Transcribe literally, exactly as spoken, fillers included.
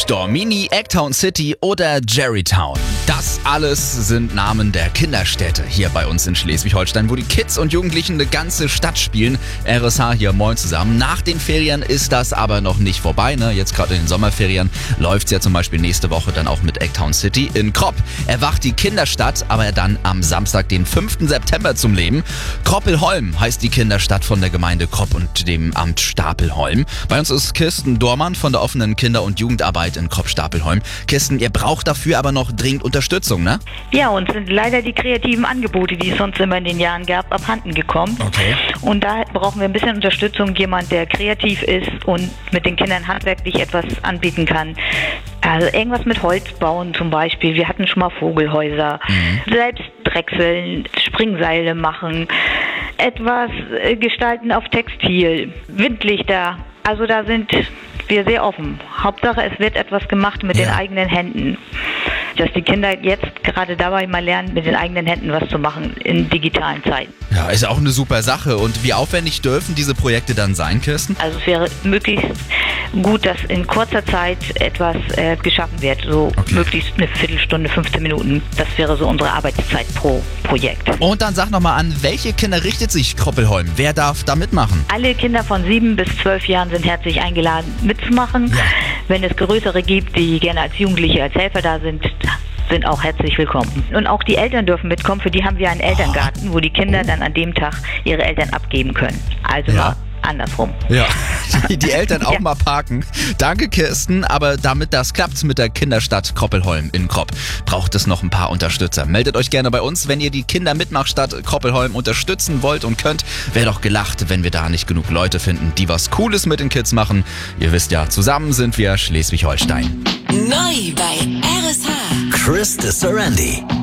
Dormini, Eggtown City oder Jerrytown. Das alles sind Namen der Kinderstädte hier bei uns in Schleswig-Holstein, wo die Kids und Jugendlichen eine ganze Stadt spielen. R S H hier, moin zusammen. Nach den Ferien ist das aber noch nicht vorbei, ne? Jetzt gerade in den Sommerferien läuft's ja zum Beispiel nächste Woche dann auch mit Eggtown City in Kropp. Erwacht die Kinderstadt aber dann am Samstag, den fünften September zum Leben. Kroppelholm heißt die Kinderstadt von der Gemeinde Kropp und dem Amt Stapelholm. Bei uns ist Kirsten Dormann von der offenen Kinder- und Jugendarbeit in Kropp-Stapelholm. Kirsten, ihr braucht dafür aber noch dringend Unterstützung, ne? Ja, uns sind leider die kreativen Angebote, die es sonst immer in den Jahren gab, abhanden gekommen. Okay. Und da brauchen wir ein bisschen Unterstützung, jemand, der kreativ ist und mit den Kindern handwerklich etwas anbieten kann. Also irgendwas mit Holz bauen zum Beispiel. Wir hatten schon mal Vogelhäuser, mhm. selbst drechseln, Springseile machen, etwas äh, gestalten auf Textil, Windlichter. Also da sind wir sehr offen. Hauptsache, es wird etwas gemacht mit ja. den eigenen Händen. Dass die Kinder jetzt gerade dabei mal lernen, mit den eigenen Händen was zu machen in digitalen Zeiten. Ja, ist auch eine super Sache. Und wie aufwendig dürfen diese Projekte dann sein, Kirsten? Also es wäre möglichst gut, dass in kurzer Zeit etwas äh, geschaffen wird. So okay. möglichst eine Viertelstunde, fünfzehn Minuten. Das wäre so unsere Arbeitszeit pro Projekt. Und dann sag nochmal, an welche Kinder richtet sich Kroppelholm? Wer darf da mitmachen? Alle Kinder von sieben bis zwölf Jahren sind herzlich eingeladen, mitzumachen. Ja. Wenn es größere gibt, die gerne als Jugendliche, als Helfer da sind, sind auch herzlich willkommen. Und auch die Eltern dürfen mitkommen. Für die haben wir einen Elterngarten, wo die Kinder dann an dem Tag ihre Eltern abgeben können. Also ja. mal andersrum. Ja, die, die Eltern auch ja. mal parken. Danke, Kirsten. Aber damit das klappt mit der Kinderstadt Kroppelholm in Kropp, braucht es noch ein paar Unterstützer. Meldet euch gerne bei uns, wenn ihr die Kindermitmachstadt Kroppelholm unterstützen wollt und könnt. Wäre doch gelacht, wenn wir da nicht genug Leute finden, die was Cooles mit den Kids machen. Ihr wisst ja, zusammen sind wir Schleswig-Holstein. Neu bei R S H. Chris de Sorandi.